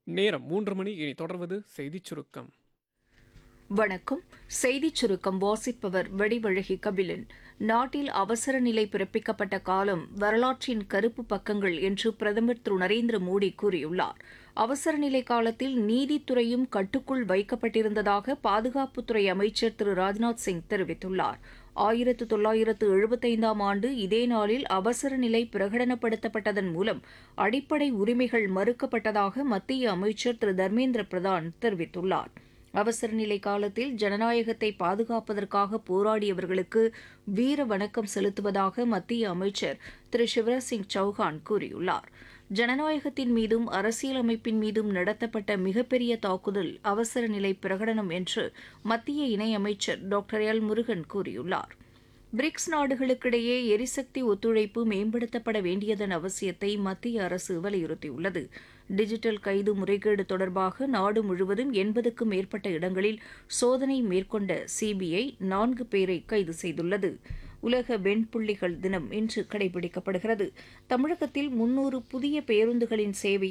நேரம் 3 மணி. இனி தொடர்வது செய்திச் சுருக்கம். வணக்கம். செய்திச் சுருக்கம் வாசிப்பவர் வடிவழகி கபிலன். நாட்டில் அவசர நிலை பிறப்பிக்கப்பட்ட காலம் வரலாற்றின் கருப்பு பக்கங்கள் என்று பிரதமர் திரு நரேந்திர மோடி கூறியுள்ளார். அவசர நிலை காலத்தில் நீதித்துறையும் கட்டுக்குள் வைக்கப்பட்டிருந்ததாக பாதுகாப்புத்துறை அமைச்சர் திரு ராஜ்நாத் சிங் தெரிவித்துள்ளார். 1975ஆம் ஆண்டு இதே நாளில் அவசர நிலை பிரகடனப்படுத்தப்பட்டதன் மூலம் அடிப்படை உரிமைகள் மறுக்கப்பட்டதாக மத்திய அமைச்சர் திரு தர்மேந்திர பிரதான் தெரிவித்துள்ளார். அவசர நிலை காலத்தில் ஜனநாயகத்தை பாதுகாப்பதற்காக போராடியவர்களுக்கு வீர வணக்கம் செலுத்துவதாக மத்திய அமைச்சர் திரு சிவராஜ் சிங் சௌஹான் கூறியுள்ளார். ஜனநாயகத்தின் மீதும் அரசியலமைப்பின் மீதும் நடத்தப்பட்ட மிகப்பெரிய தாக்குதல் அவசர நிலை பிரகடனம் என்று மத்திய இணையமைச்சர் டாக்டர் எல் முருகன் கூறியுள்ளார். பிரிக்ஸ் நாடுகளுக்கிடையே எரிசக்தி ஒத்துழைப்பு மேம்படுத்தப்பட வேண்டியதன் அவசியத்தை மத்திய அரசு வலியுறுத்தியுள்ளது. டிஜிட்டல் கைது முறைகேடு தொடர்பாக நாடு முழுவதும் 80க்கும் மேற்பட்ட இடங்களில் சோதனை மேற்கொண்ட சிபிஐ 4 பேரை கைது செய்துள்ளது. உலக வெண்புள்ளிகள் தினம் இன்று கடைபிடிக்கப்படுகிறது. தமிழகத்தில் 300 புதிய பேருந்துகளின் சேவை